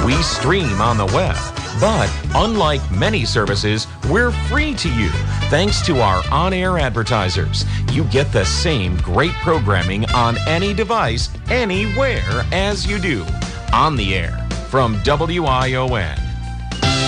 We stream on the web, but unlike many services, we're free to you. Thanks to our on-air advertisers, you get the same great programming on any device, anywhere as you do. On the air from WION.